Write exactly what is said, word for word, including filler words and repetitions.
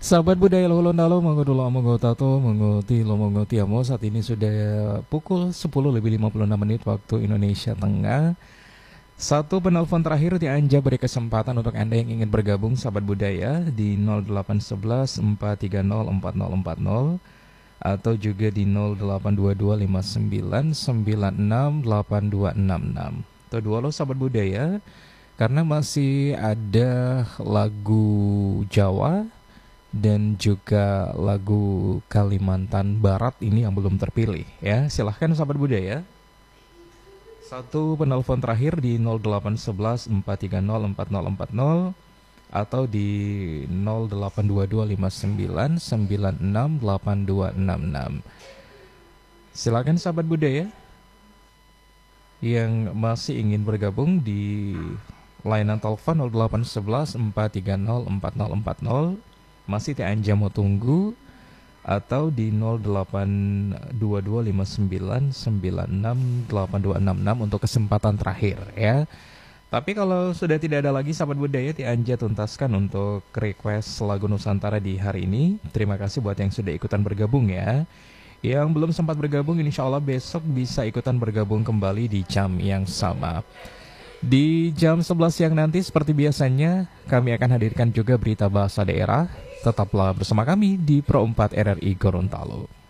Sahabat budaya Lolo monggo dulu monggo tato monggo tilo monggo tiamo. Saat ini sudah pukul sepuluh lebih lima puluh enam menit waktu Indonesia Tengah. Satu penelpon terakhir di Anja beri kesempatan untuk Anda yang ingin bergabung sahabat budaya di nol delapan satu satu empat tiga nol empat nol empat nol atau juga di nol delapan dua dua lima sembilan sembilan enam delapan dua enam enam. Tuh dua lo sahabat budaya, karena masih ada lagu Jawa dan juga lagu Kalimantan Barat ini yang belum terpilih ya. Silahkan sahabat budaya. Satu penelpon terakhir di nol delapan satu satu empat tiga nol empat nol empat nol atau di nol delapan dua dua lima sembilan sembilan enam delapan dua enam enam. Silakan sahabat budaya yang masih ingin bergabung di layanan telepon nol delapan satu satu empat tiga nol empat nol empat nol. Masih Teh Anja mau tunggu, atau di nol delapan dua dua lima sembilan sembilan enam delapan dua enam enam untuk kesempatan terakhir ya. Tapi kalau sudah tidak ada lagi sahabat budaya, Teh Anja tuntaskan untuk request lagu Nusantara di hari ini. Terima kasih buat yang sudah ikutan bergabung ya. Yang belum sempat bergabung, insya Allah besok bisa ikutan bergabung kembali di jam yang sama. Di jam sebelas siang nanti seperti biasanya kami akan hadirkan juga berita bahasa daerah. Tetaplah bersama kami di Pro empat R R I Gorontalo.